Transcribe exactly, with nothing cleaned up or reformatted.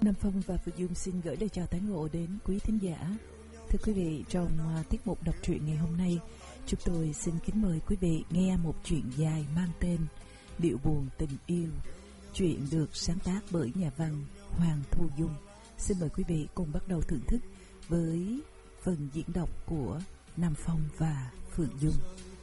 Nam Phong và Phượng Dung xin gửi lời chào tán ngộ đến quý thính giả. Thưa quý vị, trong uh, tiết mục đọc truyện ngày hôm nay, chúng tôi xin kính mời quý vị nghe một truyện dài mang tên Điệu buồn tình yêu. Truyện được sáng tác bởi nhà văn Hoàng Thu Dung. Xin mời quý vị cùng bắt đầu thưởng thức với phần diễn đọc của Nam Phong và Phượng Dung.